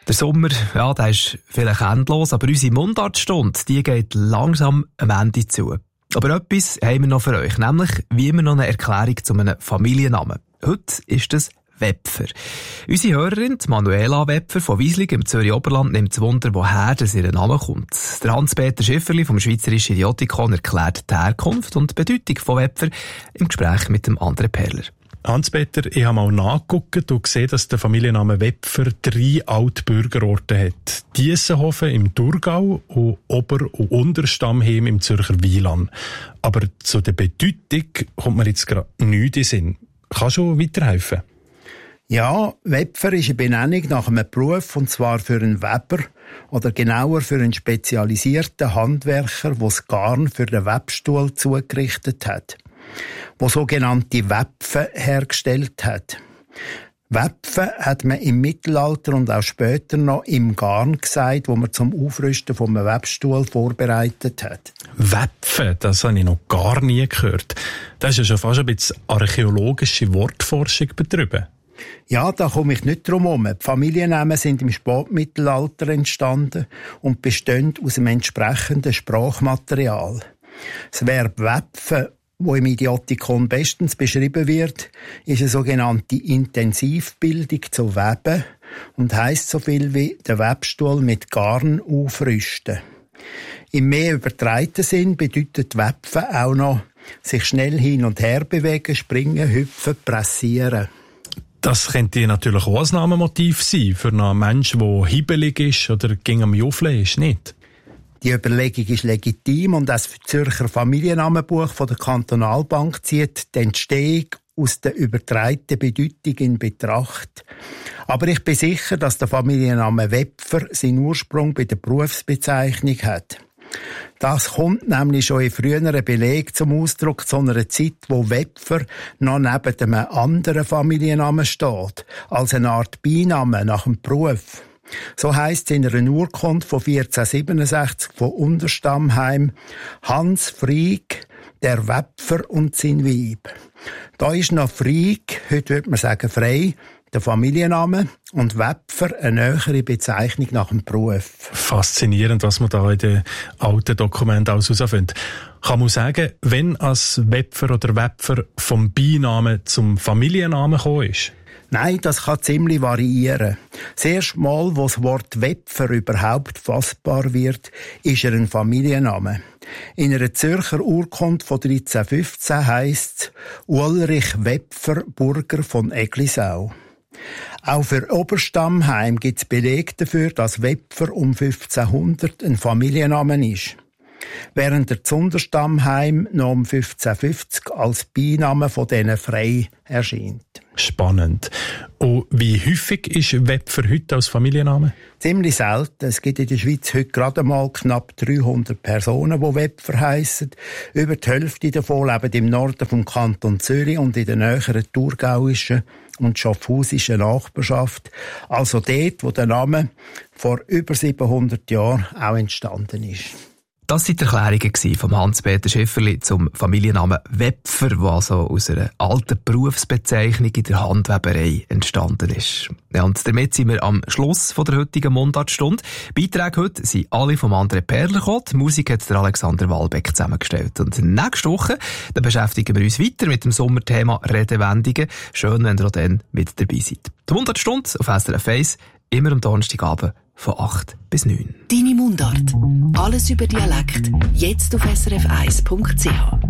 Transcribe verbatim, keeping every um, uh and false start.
Der Sommer, ja, der ist vielleicht endlos, aber unsere Mundartstunde, die geht langsam am Ende zu. Aber etwas haben wir noch für euch, nämlich wie immer noch eine Erklärung zu einem Familiennamen. Heute ist das Wepfer. Unsere Hörerin, Manuela Wepfer von Wieslig im Zürich Oberland, nimmt das Wunder, woher das ihr Name kommt. Der Hans-Peter Schifferli vom Schweizerischen Idiotikon erklärt die Herkunft und die Bedeutung von Wepfer im Gespräch mit dem André Perler. Hans-Peter, ich habe mal nachgeguckt und gesehen, dass der Familienname Wepfer drei Altbürgerorte hat. Diessenhofen im Thurgau und Ober- und Unterstammheim im Zürcher Wieland. Aber zu der Bedeutung kommt mir jetzt gerade nichts in den Sinn. Kannst du weiterhelfen? Ja, Wepfer ist eine Benennung nach einem Beruf, und zwar für einen Weber oder genauer für einen spezialisierten Handwerker, der das Garn für den Webstuhl zugerichtet hat, der sogenannte Wepfen hergestellt hat. Wepfen hat man im Mittelalter und auch später noch im Garn gesagt, wo man zum Aufrüsten vom Webstuhl vorbereitet hat. Wepfen, das habe ich noch gar nie gehört. Das ist ja schon fast ein bisschen archäologische Wortforschung betrieben. Ja, da komme ich nicht drum herum. Die Familiennamen sind im Spätmittelalter entstanden und bestehen aus dem entsprechenden Sprachmaterial. Das Verb wepfen, wo im Idiotikon bestens beschrieben wird, ist eine sogenannte Intensivbildung zu weben und heisst so viel wie den Webstuhl mit Garn aufrüsten. Im mehr übertreiten Sinn bedeutet Wepfen auch noch sich schnell hin und her bewegen, springen, hüpfen, pressieren. Das könnte natürlich auch ein Namenmotiv sein für einen Menschen, der hibbelig ist oder gegen am Juffeln ist, nicht? Die Überlegung ist legitim und das Zürcher Familiennamenbuch von der Kantonalbank zieht die Entstehung aus der übertreiten Bedeutung in Betracht. Aber ich bin sicher, dass der Familienname Wepfer seinen Ursprung bei der Berufsbezeichnung hat. Das kommt nämlich schon in früheren Belegen zum Ausdruck, zu einer Zeit, wo Wepfer noch neben einem anderen Familiennamen steht, als eine Art Beiname nach dem Beruf. So heisst es in einer Urkunde von vierzehntensiebenundsechzig von Unterstammheim: Hans Frieg, der Wepfer und sein Weib. Da ist noch Frieg, heute würde man sagen frei, der Familienname, und Wepfer eine nähere Bezeichnung nach dem Beruf. Faszinierend, was man da in den alten Dokumenten alles herausfindet. Kann man sagen, wenn als Wepfer oder Wepfer vom Beinamen zum Familiennamen gekommen ist? Nein, das kann ziemlich variieren. Das erste Mal, wo das Wort Wepfer überhaupt fassbar wird, ist er ein Familienname. In einer Zürcher Urkunde von dreizehnhundertfünfzehn heisst es Ulrich Wepfer, Burger von Eglisau. Auch für Oberstammheim gibt es Belege dafür, dass Wepfer um fünfzehnhundert ein Familienname ist. Während der Zunderstammheim noch um fünfzehnhundertfünfzig als Beiname von diesen frei erscheint. Spannend. Und wie häufig ist Wepfer heute als Familienname? Ziemlich selten. Es gibt in der Schweiz heute gerade mal knapp dreihundert Personen, die Wepfer heissen. Über die Hälfte davon leben im Norden vom Kanton Zürich und in der näheren thurgauischen und schaffhausischen Nachbarschaft. Also dort, wo der Name vor über siebenhundert Jahren auch entstanden ist. Das waren die Erklärungen von Hans-Peter Schifferli zum Familiennamen Wepfer, der also aus einer alten Berufsbezeichnung in der Handweberei entstanden ist. Ja, und damit sind wir am Schluss von der heutigen Mundartstunde. Beiträge heute sind alle vom André Perler gekommen. Die Musik hat der Alexander Walbeck zusammengestellt. Und nächste Woche dann beschäftigen wir uns weiter mit dem Sommerthema Redewendungen. Schön, wenn ihr auch dann mit dabei seid. Die Mundartstunde auf S R F eins, immer am Donnerstagabend von acht bis neun. Deine Mundart. Alles über Dialekt. Jetzt auf S R F eins Punkt C H.